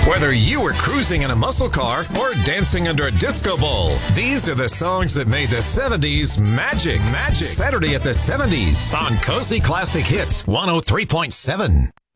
Whether you were cruising in a muscle car or dancing under a disco ball, these are the songs that made the 70s magic. Saturday at the 70s on Cozy Classic Hits 103.7.